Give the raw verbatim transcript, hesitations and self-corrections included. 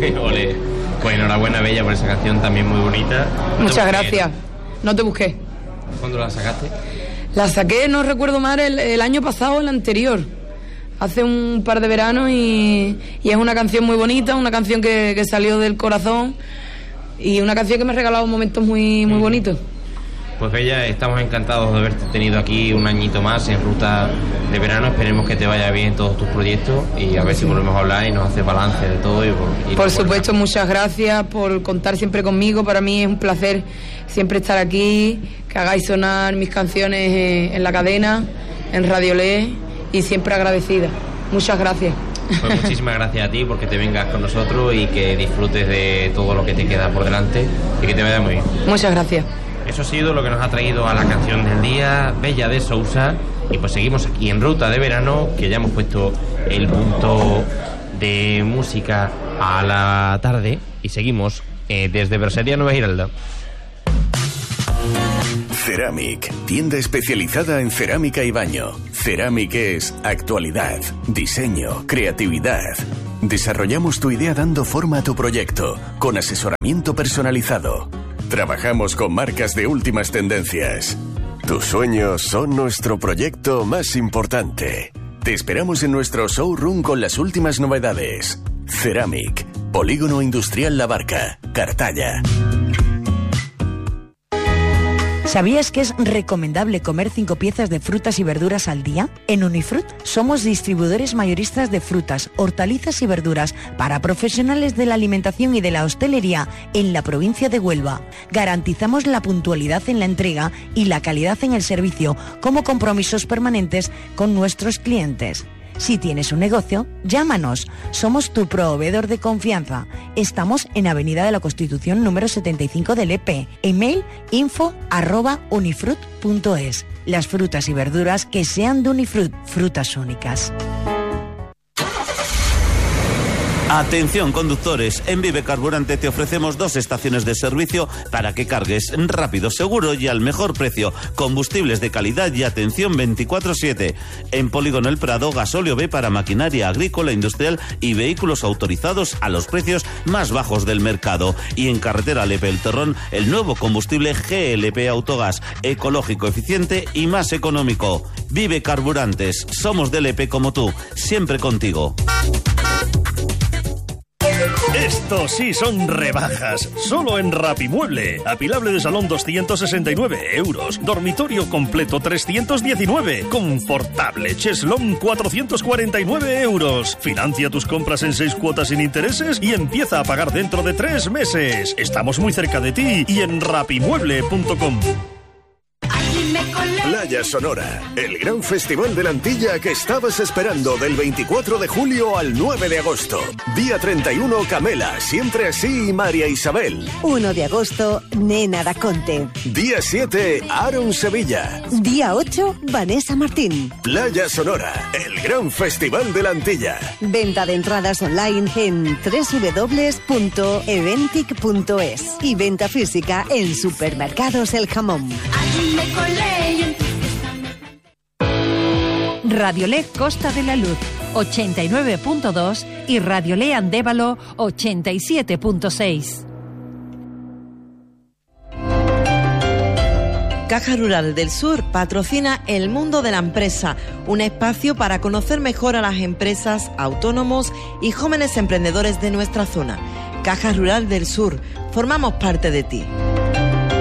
Ole. Pues enhorabuena, Bella, por esa canción también muy bonita. No Muchas gracias. No te busqué. ¿Cuándo la sacaste? La saqué, no recuerdo mal, el, el año pasado o el anterior. Hace un par de veranos y, y es una canción muy bonita, una canción que, que salió del corazón y una canción que me ha regalado momentos muy, muy bonitos. Pues Bella, estamos encantados de haberte tenido aquí un añito más en Ruta de Verano. Esperemos que te vaya bien todos tus proyectos y a ver si volvemos a hablar y nos hace balance de todo. Y por, y por supuesto, muchas gracias por contar siempre conmigo. Para mí es un placer siempre estar aquí, que hagáis sonar mis canciones en, en la cadena, en Radio Le, y siempre agradecida. Muchas gracias. Pues muchísimas gracias a ti porque te vengas con nosotros y que disfrutes de todo lo que te queda por delante y que te vaya muy bien. Muchas gracias. Eso ha sido lo que nos ha traído a la canción del día, Bella de Sousa. Y pues seguimos aquí en Ruta de Verano, que ya hemos puesto el punto de música a la tarde. Y seguimos eh, desde Bersería Nueva Giralda. Ceramic, tienda especializada en cerámica y baño. Ceramic es actualidad, diseño, creatividad. Desarrollamos tu idea dando forma a tu proyecto, con asesoramiento personalizado. Trabajamos con marcas de últimas tendencias. Tus sueños son nuestro proyecto más importante. Te esperamos en nuestro showroom con las últimas novedades. Ceramic, Polígono Industrial La Barca, Cartaya. ¿Sabías que es recomendable comer cinco piezas de frutas y verduras al día? En Unifrut somos distribuidores mayoristas de frutas, hortalizas y verduras para profesionales de la alimentación y de la hostelería en la provincia de Huelva. Garantizamos la puntualidad en la entrega y la calidad en el servicio como compromisos permanentes con nuestros clientes. Si tienes un negocio, llámanos. Somos tu proveedor de confianza. Estamos en Avenida de la Constitución número setenta y cinco de Lepe. Email info arroba unifrut punto es. Las frutas y verduras que sean de Unifrut, frutas únicas. Atención conductores, en Vive Carburante te ofrecemos dos estaciones de servicio para que cargues rápido, seguro y al mejor precio. Combustibles de calidad y atención veinticuatro siete. En Polígono El Prado, gasóleo B para maquinaria agrícola, industrial y vehículos autorizados a los precios más bajos del mercado. Y en Carretera Lepe El Terrón, el nuevo combustible G L P Autogas, ecológico, eficiente y más económico. Vive Carburantes, somos de Lepe como tú, siempre contigo. Estos sí son rebajas, solo en Rapimueble. Apilable de salón doscientos sesenta y nueve euros, dormitorio completo trescientos diecinueve, confortable cheslón cuatrocientos cuarenta y nueve euros. Financia tus compras en seis cuotas sin intereses y empieza a pagar dentro de tres meses. Estamos muy cerca de ti y en rapimueble punto com. Playa Sonora, el gran festival de la Antilla que estabas esperando del veinticuatro de julio al nueve de agosto. Día treinta y uno, Camela, Siempre Así y María Isabel. uno de agosto, Nena da Conte. Día siete, Aaron Sevilla. Día ocho, Vanessa Martín. Playa Sonora, el gran festival de la Antilla. Venta de entradas online en doble u doble u doble u punto eventic punto es y venta física en Supermercados El Jamón. Radiolé Costa de la Luz ochenta y nueve punto dos y Radiolé Andévalo ochenta y siete punto seis. Caja Rural del Sur patrocina El Mundo de la Empresa, un espacio para conocer mejor a las empresas, autónomos y jóvenes emprendedores de nuestra zona. Caja Rural del Sur, formamos parte de ti.